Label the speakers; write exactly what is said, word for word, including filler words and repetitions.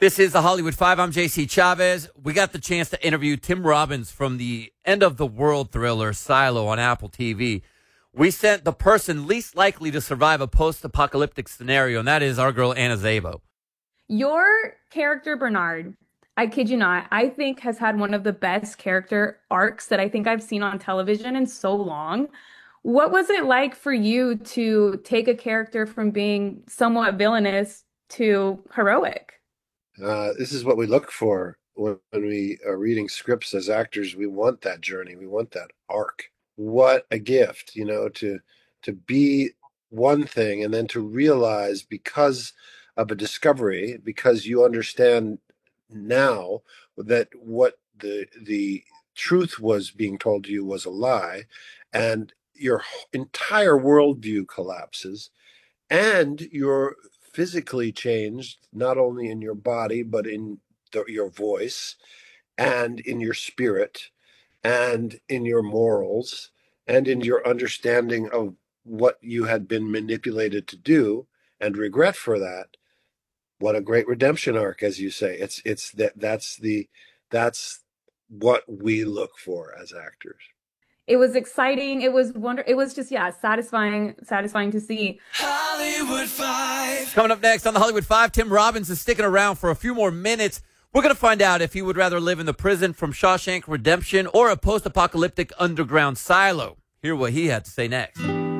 Speaker 1: This is the Hollywood Five. I'm J C Chavez. We got the chance to interview Tim Robbins from the End of the World thriller Silo on Apple T V. We sent the person least likely to survive a post-apocalyptic scenario, and that is our girl Anna Szabo.
Speaker 2: Your character, Bernard, I kid you not, I think has had one of the best character arcs that I think I've seen on television in so long. What was it like for you to take a character from being somewhat villainous to heroic?
Speaker 3: Uh, this is what we look for when, when we are reading scripts as actors. We want that journey. We want that arc. What a gift, you know, to to be one thing and then to realize because of a discovery, because you understand now that what the the truth was being told to you was a lie, and your entire worldview collapses, and you're physically changed, not only in your body, but in the, your voice and in your spirit and in your morals and in your understanding of what you had been manipulated to do and regret for that. What a great redemption arc, as you say. It's it's that that's the that's what we look for as actors.
Speaker 2: It was exciting. It was wonder. It was just, yeah, satisfying, satisfying to see.
Speaker 1: Hollywood Five. Coming up next on the Hollywood Five, Tim Robbins is sticking around for a few more minutes. We're going to find out if he would rather live in the prison from Shawshank Redemption or a post-apocalyptic underground silo. Hear what he had to say next.